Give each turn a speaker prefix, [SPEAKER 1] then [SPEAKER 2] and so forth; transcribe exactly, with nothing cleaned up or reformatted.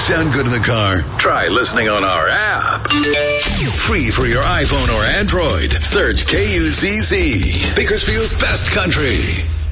[SPEAKER 1] sound good in the car? Try listening on our app. Free for your iPhone or Android. Search K U Z Z. Bakersfield's best country.